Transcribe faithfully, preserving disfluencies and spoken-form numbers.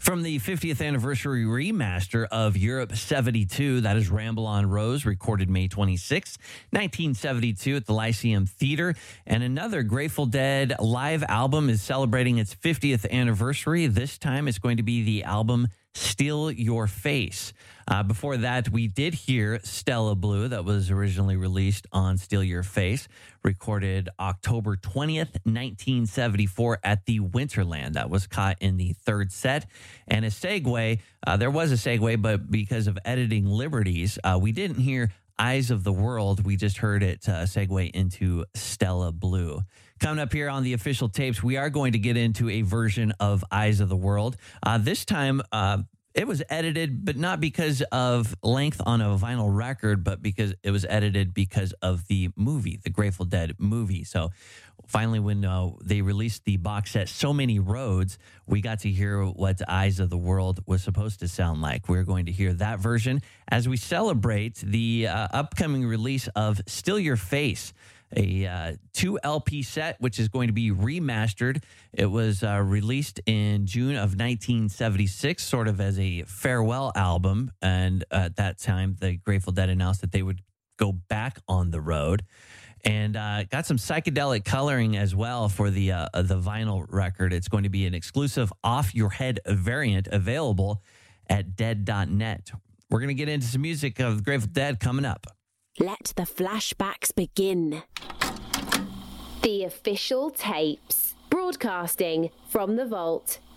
From the fiftieth anniversary remaster of Europe seventy-two, that is Ramble on Rose, recorded May twenty-sixth, nineteen seventy-two at the Lyceum Theater. And another Grateful Dead live album is celebrating its fiftieth anniversary. This time it's going to be the album Steal Your Face. Uh, before that, we did hear Stella Blue, that was originally released on Steal Your Face, recorded October twentieth, nineteen seventy-four at the Winterland. That was caught in the third set. And a segue, uh, there was a segue, but because of editing liberties, uh, we didn't hear Eyes of the World. We just heard it uh, segue into Stella Blue. Coming up here on the official tapes, we are going to get into a version of Eyes of the World. Uh, this time, uh, it was edited, but not because of length on a vinyl record, but because it was edited because of the movie, the Grateful Dead movie. So finally, when uh, they released the box set, So Many Roads, we got to hear what Eyes of the World was supposed to sound like. We're going to hear that version as we celebrate the uh, upcoming release of Steal Your Face, a uh, two L P set, which is going to be remastered. It was uh, released in June of nineteen seventy-six, sort of as a farewell album. And at that time, the Grateful Dead announced that they would go back on the road. And uh, got some psychedelic coloring as well for the uh, the vinyl record. It's going to be an exclusive off-your-head variant available at dead dot net. We're going to get into some music of the Grateful Dead coming up. Let the flashbacks begin. The official tapes, broadcasting from the vault.